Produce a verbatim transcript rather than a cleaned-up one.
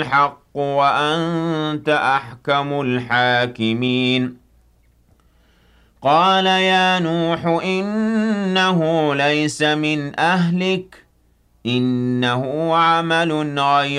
الحق وأنت أحكم الحاكمين قال يا نوح إنه ليس من أهلك إنه عمل غير